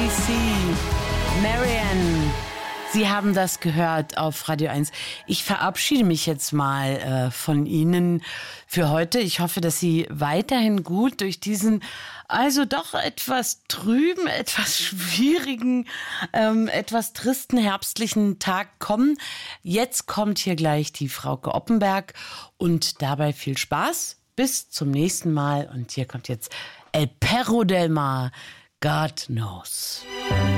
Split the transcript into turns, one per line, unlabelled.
ABC, Marianne. Sie haben das gehört auf Radio 1. Ich verabschiede mich jetzt mal von Ihnen für heute. Ich hoffe, dass Sie weiterhin gut durch diesen, also doch etwas trüben, etwas schwierigen, etwas tristen herbstlichen Tag kommen. Jetzt kommt hier gleich die Frauke Oppenberg und dabei viel Spaß. Bis zum nächsten Mal. Und hier kommt jetzt El Perro del Mar, God Knows.